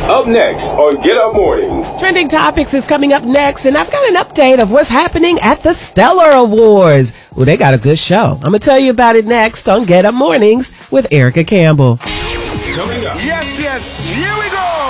Up next on Get Up Mornings. Trending Topics is coming up next, and I've got an update of what's happening at the Stellar Awards. Well, they got a good show. I'm going to tell you about it next on Get Up Mornings with Erica Campbell. Coming up. Yes, here we go.